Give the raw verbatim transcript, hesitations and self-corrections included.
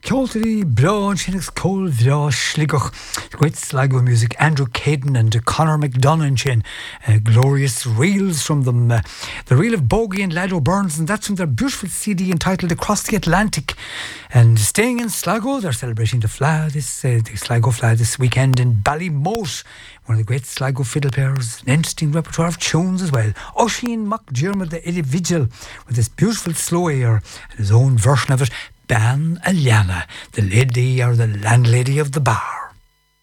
Ceoltaí Brán sinnas cóil bhrá sligoch. Great Sligo music. Andrew Caden and Conor McDonough chin. Uh, glorious reels from them. Uh, the reel of Bogie and Lado Burns, and that's from their beautiful C D entitled Across the Atlantic. And staying in Sligo, they're celebrating the Fla this uh, the Sligo Fla this weekend in Ballymote. One of the great Sligo fiddle players, an interesting repertoire of tunes as well. Oisin McDermott, the Eddie Vigil, with this beautiful slow air and his own version of it. Ban Aliana, the lady or the landlady of the bar.